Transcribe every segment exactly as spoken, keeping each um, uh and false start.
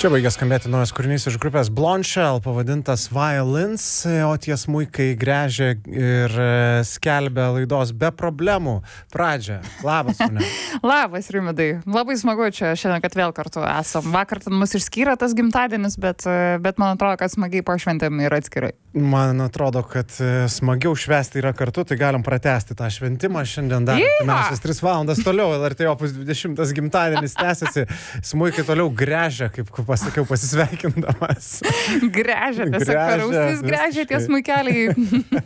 Čia baigė skambėti naujas kūrinys iš grupės Blondshell, pavadintas Violins, o tie smuikai gręžia ir skelbia laidos Be problemų pradžią. Labas, Une. Labas, Rimidai. Labai smagu čia šiandien, kad vėl kartu esam. Vakar ten mus išskyrė tas gimtadienis, bet, bet man atrodo, kad smagiai pašventėm ir atskirai. Man atrodo, kad smagiau švęsti yra kartu, tai galim pratęsti tą šventimą šiandien dar. Pirmiausias tris valandas toliau, L R T Opus dvidešimtas gimtadienis tęsiasi, smuikai toliau gręžia, kaip pasakiau, pasisveikindamas. Gręžia, tiesiog per ausis gręžia tie smuikeliai.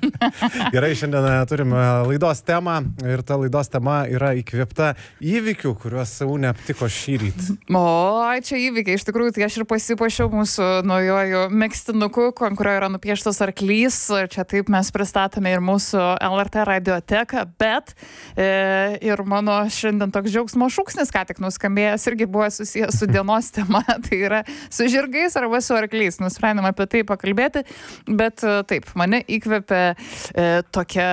Gerai, šiandien turime laidos temą ir ta laidos tema yra įkvėpta įvykių, kuriuos Une aptiko šįryt. O, čia įvykiai, iš tikrųjų, tai aš ir pasipuošiau mūsų naujoju megztinuku, ant kurio yra nupieštas arklys. Čia taip mes pristatome ir mūsų L R T radioteką, bet e, ir mano šiandien toks džiaugsmo šūksnis, ką tik nuskambėjęs, irgi buvo susijęs su dienos tema, tai yra su žirgais arba su arkliais. Nusprendėm apie tai pakalbėti, bet taip, mane įkvėpė e, tokia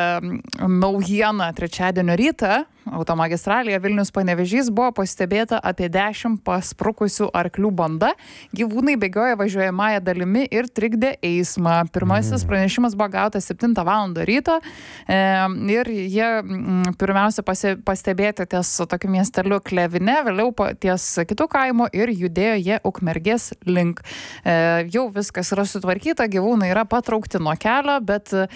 naujiena trečiadienio rytą. Automagistralėje Vilnius Panevėžys buvo pastebėta apie dešimt pasprukusių arklių banda. Gyvūnai bėgioja važiuojamąją dalimi ir trikdė eismą. Pirmasis pranešimas buvo gautas septintą valandą ryto e, ir jie m, pirmiausia pasi, pastebėti ties tokiu miesteliu Klevine, vėliau ties kitų kaimo ir judėjo jie Ukmergės link. E, jau viskas yra sutvarkyta, gyvūnai yra patraukti nuo kelio, bet e,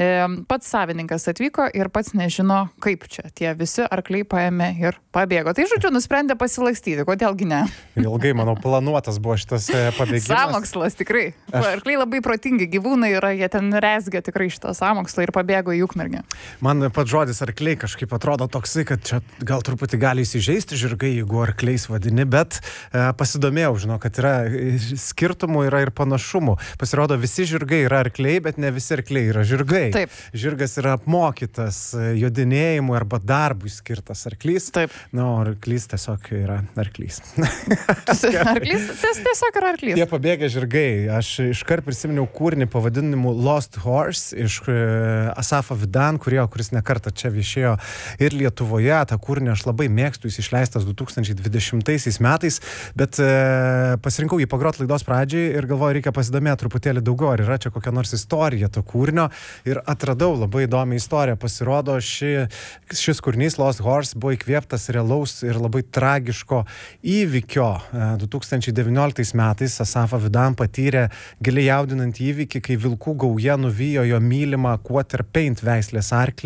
pats savininkas atvyko ir pats nežino, kaip čia tie visi arkliai paėmė ir pabėgo. Tai, žodžiu, nusprendė pasilakstyti, kodėlgi ne. Ilgai, manau, planuotas buvo šitas pabėgimas. Sąmokslas, tikrai. Aš... Arkliai labai protingi gyvūnai yra, jie ten rezgia tikrai šitą sąmokslą ir pabėgo į Ukmergę. Man pats žodis arkliai kažkaip atrodo toksai, kad čia gal truputį gali įsižeisti žirgai, jeigu arkliais vadini, bet e, pasidomėjau, žinau, kad yra skirtumų, yra ir panašumų. Pasirodo, visi žirgai yra arkliai, bet ne visi arkliai yra žirgai. Taip. Žirgas yra apmokytas jodinėjimui arba darbui skirtas arklys. Taip. Na, o arklys tiesiog yra arklys. Arklys ties, tiesiog yra arklys. Tie pabėgę žirgai. Aš iškart prisiminiau kūrinį pavadinimu Lost Horse iš Asafo Vidan, kurio, kuris nekartą čia viešėjo ir Lietuvoje. Ta kūrinį aš labai mėgstu, jis išleistas du tūkstančiai dvidešimtaisiais metais, bet e, pasirinkau jį pagrot laidos pradžiai ir galvoju, reikia pasidomėti truputėlį daugiau, ar yra čia kokia nors istorija to kūrinio ir atradau labai įdomią istoriją. Pasirodo, ši, šis kūrinys Lost Horse buvo įkvėptas realaus ir labai tragiško įvykio. du tūkstančiai devynioliktais metais Asafo Vidan patyrė giliai jaudinantį įvykį, kai vilkų gauja nuvijo jo mylimą Quarter Paint veislės arklį